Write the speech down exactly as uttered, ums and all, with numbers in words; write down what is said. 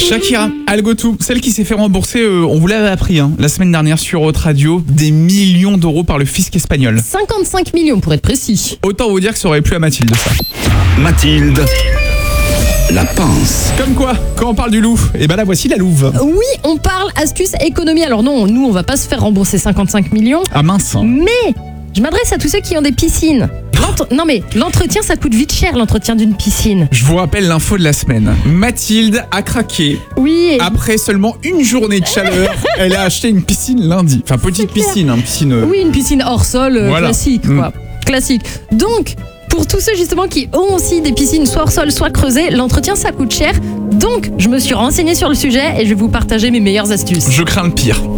Shakira, Algotou, celle qui s'est fait rembourser, euh, on vous l'avait appris hein, la semaine dernière sur Haute Radio, des millions d'euros par le fisc espagnol. cinquante-cinq millions pour être précis. Autant vous dire que ça aurait plu à Mathilde ça. Mathilde, la pince. Comme quoi, quand on parle du loup, et ben la voici la louve. Oui, on parle astuce économie. Alors non, nous on va pas se faire rembourser cinquante-cinq millions. Ah mince. Mais je m'adresse à tous ceux qui ont des piscines. L'entre- non mais l'entretien ça coûte vite cher, l'entretien d'une piscine. Je vous rappelle l'info de la semaine. Mathilde a craqué. Oui. Et... Après seulement une journée de chaleur, elle a acheté une piscine lundi. Enfin, petite clair. piscine, hein, piscine. euh, Oui, une piscine hors sol euh, Voilà. classique quoi. Classique. Donc pour tous ceux justement qui ont aussi des piscines soit hors sol soit creusées, l'entretien ça coûte cher. Donc je me suis renseignée sur le sujet et je vais vous partager mes meilleures astuces. Je crains le pire.